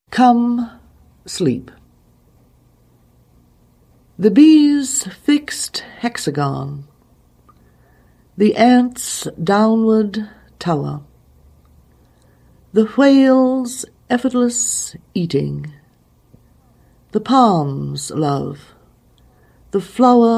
Come, sleep. The bee's fixed hexagon, the ant's downward tower, the whale's effortless eating, the palm's love, the flower